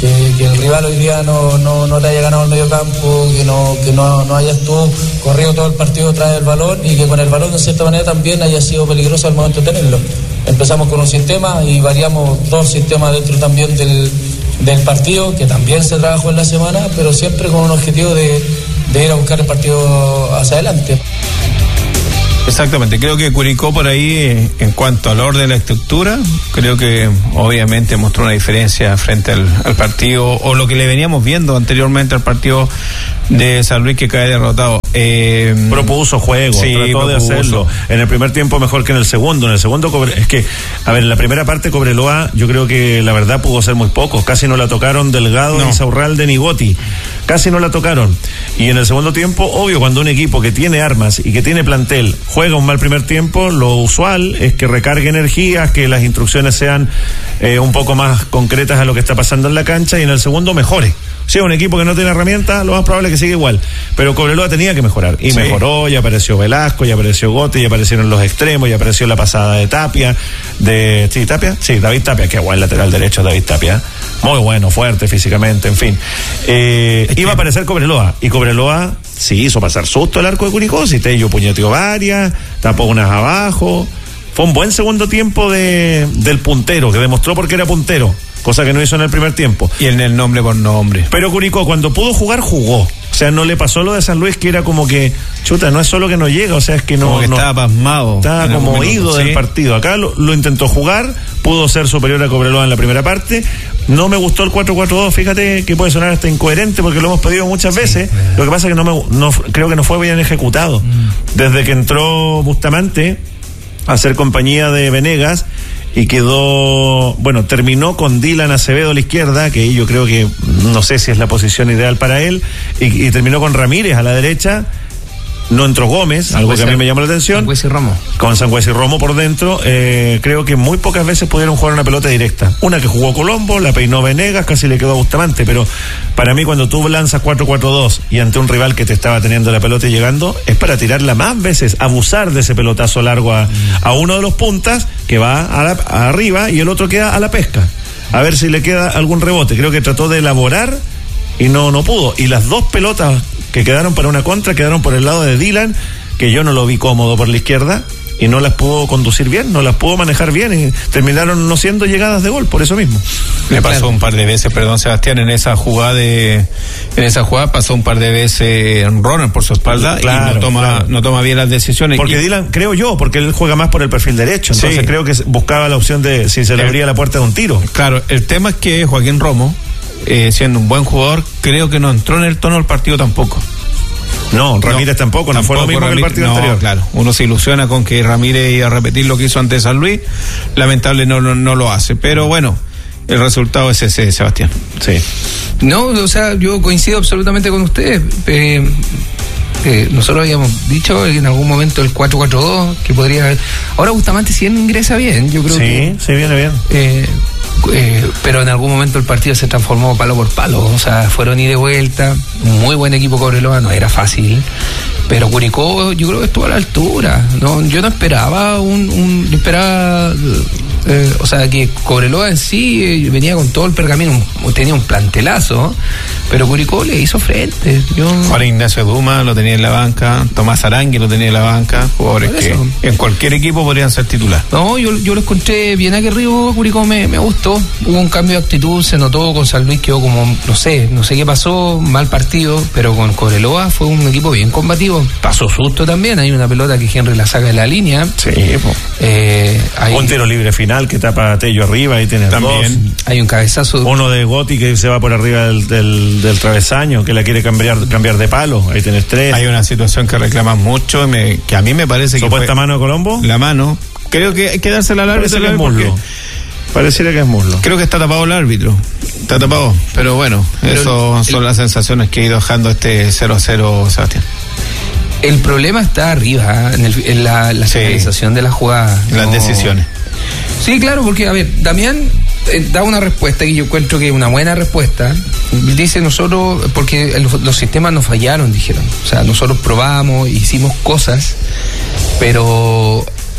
que el rival hoy día no te haya ganado el medio campo, que no hayas tú corrido todo el partido tras el balón y que con el balón de cierta manera también haya sido peligroso al momento de tenerlo. Empezamos con un sistema y variamos 2 sistemas dentro también del partido, que también se trabajó en la semana, pero siempre con un objetivo de ir a buscar el partido hacia adelante. Exactamente, creo que Curicó por ahí, en cuanto al orden de la estructura, creo que obviamente mostró una diferencia frente al partido, o lo que le veníamos viendo anteriormente al partido de San Luis, que cae derrotado. Propuso juego, sí, trató de hacerlo. En el primer tiempo mejor que en el segundo. En el segundo, es que, a ver, en la primera parte Cobreloa, yo creo que la verdad pudo ser muy poco. Casi no la tocaron Delgado, Insaurralde ni Gotti. Casi no la tocaron. Y en el segundo tiempo, obvio, cuando un equipo que tiene armas y que tiene plantel juega un mal primer tiempo, lo usual es que recargue energías, que las instrucciones sean un poco más concretas a lo que está pasando en la cancha, y en el segundo mejore. Si es un equipo que no tiene herramientas, lo más probable es que siga igual. Pero Cobreloa tenía que mejorar. Y mejoró, ya apareció Velasco, ya apareció Gotti, ya aparecieron los extremos, ya apareció la pasada de Tapia. ¿Tapia? Sí, David Tapia, que buen lateral derecho David Tapia. Muy bueno, fuerte físicamente, en fin. Iba a aparecer Cobreloa. Y Cobreloa sí hizo pasar susto el arco de Curicó. Si Tello puñeteó varias, tapó unas abajo. Fue un buen segundo tiempo del puntero, que demostró por qué era puntero. Cosa que no hizo en el primer tiempo. Y en el nombre por nombre. Pero Curicó, cuando pudo jugar, jugó. O sea, no le pasó lo de San Luis, que era como que, chuta, no es solo que no llega, o sea, es que no... Como que estaba pasmado. Estaba como ido del partido. Acá lo intentó jugar, pudo ser superior a Cobreloa en la primera parte. No me gustó el 4-4-2, fíjate que puede sonar hasta incoherente porque lo hemos pedido muchas veces. Lo que pasa es que creo que no fue bien ejecutado. Desde que entró Bustamante a hacer compañía de Venegas, y terminó con Dylan Acevedo a la izquierda, que yo creo que no sé si es la posición ideal para él, y terminó con Ramírez a la derecha. No entró Gómez, algo que a mí me llamó la atención. Sangüesa y Romo. Con Sangüesa y Romo por dentro. Creo que muy pocas veces pudieron jugar una pelota directa. Una que jugó Colombo, la peinó Venegas, casi le quedó a Bustamante, pero para mí cuando tú lanzas 4-4-2 y ante un rival que te estaba teniendo la pelota y llegando, es para tirarla más veces, abusar de ese pelotazo largo a uno de los puntas que va arriba y el otro queda a la pesca. A ver si le queda algún rebote. Creo que trató de elaborar y no pudo. Y las 2 pelotas que quedaron para una contra quedaron por el lado de Dylan, que yo no lo vi cómodo por la izquierda, y no las pudo conducir bien, no las pudo manejar bien, y terminaron no siendo llegadas de gol, por eso mismo. Le pasó un par de veces, perdón Sebastián, en esa jugada pasó un par de veces Ronald por su espalda, y no toma bien las decisiones. Porque Dylan, creo yo, porque él juega más por el perfil derecho, entonces creo que buscaba la opción de si se le abría la puerta de un tiro. Claro, el tema es que Joaquín Romo, siendo un buen jugador, creo que no entró en el tono del partido tampoco. No, Ramírez tampoco fue lo mismo que el partido anterior. Claro, uno se ilusiona con que Ramírez iba a repetir lo que hizo ante San Luis, lamentable no lo hace, pero bueno, el resultado es ese, Sebastián. Sí. No, o sea, yo coincido absolutamente con ustedes. Nosotros habíamos dicho en algún momento el 4-4-2 que podría haber. Ahora Bustamante si él ingresa bien, yo creo que sí viene bien. Pero en algún momento el partido se transformó palo por palo, o sea, fueron ida y de vuelta. Muy buen equipo Cobreloa, no era fácil, pero Curicó yo creo que estuvo a la altura. Yo no esperaba yo esperaba o sea, que Cobreloa en sí venía con todo el pergamino, tenía un plantelazo, pero Curicó le hizo frente. Juan Ignacio Duma lo tenía en la banca, Tomás Arangui lo tenía en la banca, jugadores que en cualquier equipo podrían ser titular. No, yo lo encontré bien aguerrido. Curicó me gustó, hubo un cambio de actitud, se notó. Con San Luis quedó como, no sé qué pasó, mal partido, pero con Cobreloa fue un equipo bien combativo. Pasó susto también, hay una pelota que Henry la saca de la línea. Sí, un tiro libre final que tapa a Tello arriba, ahí tiene también 2. Hay un cabezazo. Uno de Gotti que se va por arriba del travesaño, que la quiere cambiar de palo, ahí tenés 3. Hay una situación que reclaman mucho, que a mí me parece que ¿supuesta mano de Colombo? La mano, creo que hay que dársela al árbitro. Pareciera que es muslo. Creo que está tapado el árbitro. Está tapado. Pero bueno, eso son las sensaciones que ha ido dejando este 0-0, Sebastián. El problema está arriba, en la señalización de la jugada. Las decisiones. Sí, claro, porque, a ver, Damián da una respuesta que yo encuentro que es una buena respuesta. Dice nosotros, porque los sistemas nos fallaron, dijeron. O sea, nosotros probamos, hicimos cosas, pero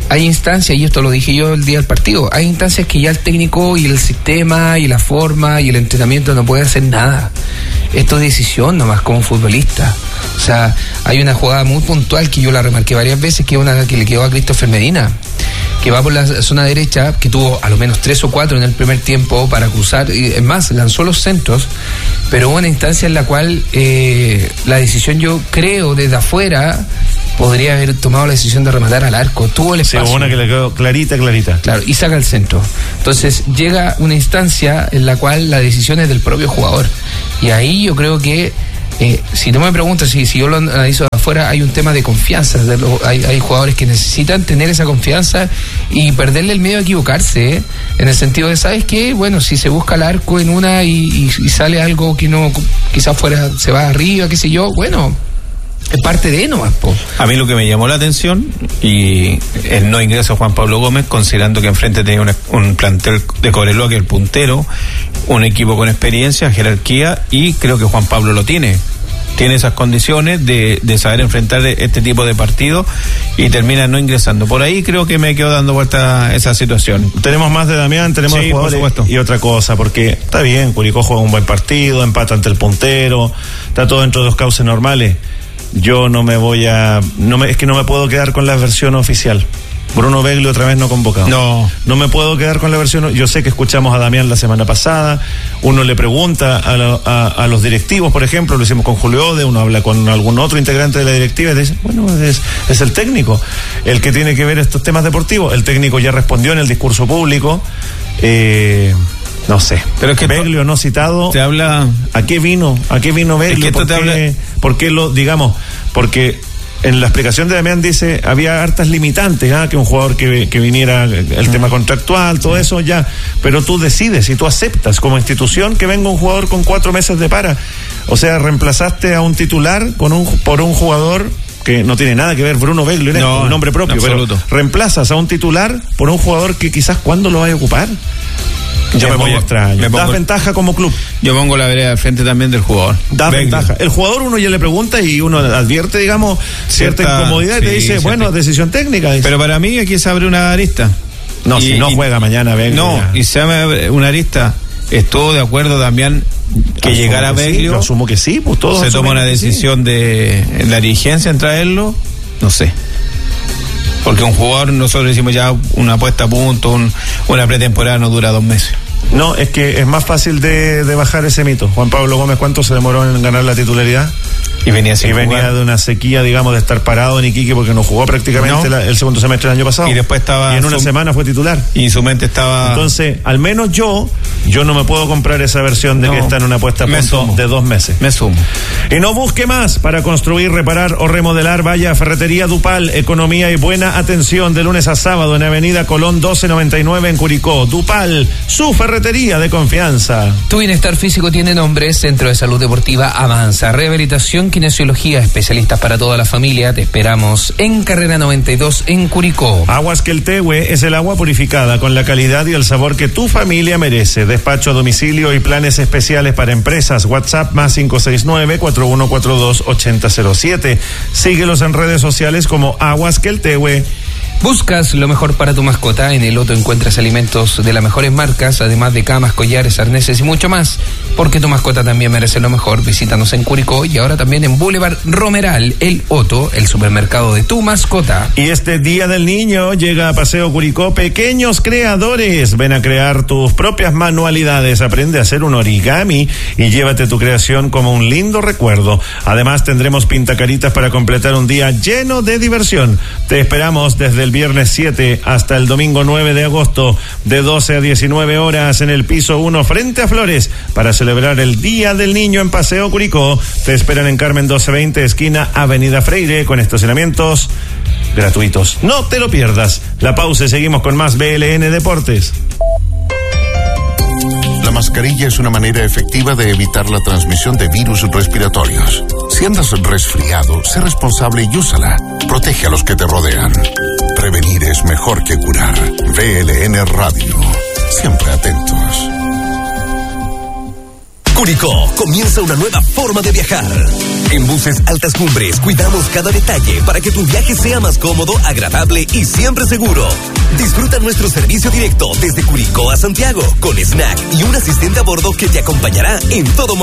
hay instancias, y esto lo dije yo el día del partido, hay instancias que ya el técnico y el sistema y la forma y el entrenamiento no pueden hacer nada. Esto es decisión nomás como futbolista. O sea, hay una jugada muy puntual que yo la remarqué varias veces, que es una que le quedó a Christopher Medina, que va por la zona derecha, que tuvo a lo menos 3 o 4 en el primer tiempo para cruzar, y es más, lanzó los centros, pero hubo una instancia en la cual la decisión, yo creo, desde afuera, podría haber tomado la decisión de rematar al arco. Tuvo el espacio. Sí, una que le quedó clarita. Claro, y saca el centro. Entonces llega una instancia en la cual la decisión es del propio jugador. Y ahí yo creo que, si no me preguntas, si yo lo analizo de afuera, hay un tema de confianza. Hay jugadores que necesitan tener esa confianza y perderle el miedo a equivocarse, en el sentido de, ¿sabes qué? Bueno, si se busca el arco en una y sale algo que no, quizás fuera, se va arriba, qué sé yo, bueno, es parte de nomás, po. A mí lo que me llamó la atención, y el no ingreso a Juan Pablo Gómez, considerando que enfrente tenía un plantel de Cobreloa, que es el puntero, un equipo con experiencia, jerarquía, y creo que Juan Pablo lo tiene esas condiciones de saber enfrentar este tipo de partidos, y termina no ingresando. Por ahí creo que me quedo dando vuelta esa situación. Tenemos más de Damián, tenemos sí, jugadores, por supuesto. Y otra cosa, porque está bien, Curicó juega un buen partido, empata ante el puntero, está todo dentro de los cauces normales. Yo no me puedo quedar con la versión oficial. Bruno Begli otra vez no convocado. No me puedo quedar con la versión. Yo sé que escuchamos a Damián la semana pasada. Uno le pregunta a los directivos, por ejemplo, lo hicimos con Julio Ode, uno habla con algún otro integrante de la directiva y dice, bueno, es el técnico el que tiene que ver estos temas deportivos. El técnico ya respondió en el discurso público. No sé, pero es que Beglio no citado. Te habla. ¿A qué vino Beglio? Es que esto te habla. ¿Por qué lo, digamos? Porque en la explicación de Damián dice, había hartas limitantes, que un jugador que viniera, el tema contractual, todo eso ya, pero tú decides y tú aceptas como institución que venga un jugador con 4 meses de para. O sea, reemplazaste a un titular por un jugador que no tiene nada que ver, Bruno Beglio, un nombre propio, pero reemplazas a un titular por un jugador que quizás ¿cuándo lo vaya a ocupar? Yo me voy extraño. Das ventaja como club. Yo pongo la vereda al frente también del jugador. Das ventaja. El jugador, uno ya le pregunta y uno advierte, digamos, cierta incomodidad, y te dice, bueno, decisión técnica. Dice. Pero para mí aquí se abre una arista. No, si no juega mañana Beglio. No, y se abre una arista. Estuvo de acuerdo Damián que llegara Beglio. Sí, yo asumo que sí, pues todos. Se toma una decisión de la dirigencia en traerlo. No sé. Porque un jugador, nosotros decimos ya una puesta a punto, una pretemporada no dura 2 meses. No, es que es más fácil de bajar ese mito. Juan Pablo Gómez, ¿cuánto se demoró en ganar la titularidad? Y venía de una sequía, digamos, de estar parado en Iquique porque no jugó prácticamente el segundo semestre del año pasado. Y después estaba. Y en una semana fue titular. Y su mente estaba. Entonces, al menos yo no me puedo comprar esa versión de que está en una puesta a punto de 2 meses. Me sumo. Y no busque más para construir, reparar o remodelar. Vaya a Ferretería Dupal, economía y buena atención de lunes a sábado en Avenida Colón 1299 en Curicó. Dupal, su ferretería de confianza. Tu bienestar físico tiene nombre. Centro de Salud Deportiva Avanza. Rehabilitación, kinesiología, especialistas para toda la familia. Te esperamos en Carrera 92 en Curicó. Aguas Queltehue es el agua purificada con la calidad y el sabor que tu familia merece. Despacho a domicilio y planes especiales para empresas. WhatsApp más 569-4142-8007. Síguelos en redes sociales como Aguas Queltehue. ¿Buscas lo mejor para tu mascota? En el Loto encuentras alimentos de las mejores marcas, además de camas, collares, arneses y mucho más. Porque tu mascota también merece lo mejor. Visítanos en Curicó y ahora también en Boulevard Romeral, el Otto, el supermercado de tu mascota. Y este Día del Niño llega a Paseo Curicó Pequeños Creadores. Ven a crear tus propias manualidades. Aprende a hacer un origami y llévate tu creación como un lindo recuerdo. Además tendremos pintacaritas para completar un día lleno de diversión. Te esperamos desde el viernes 7 hasta el domingo 9 de agosto de 12 a 19 horas en el piso 1 frente a Flores para celebrar el Día del Niño en Paseo Curicó. Te esperan en Carmen 1220, esquina Avenida Freire, con estacionamientos gratuitos. No te lo pierdas. La pausa y seguimos con más BLN Deportes. La mascarilla es una manera efectiva de evitar la transmisión de virus respiratorios. Si andas resfriado, sé responsable y úsala. Protege a los que te rodean. Prevenir es mejor que curar. BLN Radio. Siempre atentos. Curicó comienza una nueva forma de viajar. En Buses Altas Cumbres cuidamos cada detalle para que tu viaje sea más cómodo, agradable y siempre seguro. Disfruta nuestro servicio directo desde Curicó a Santiago, con snack y un asistente a bordo que te acompañará en todo momento.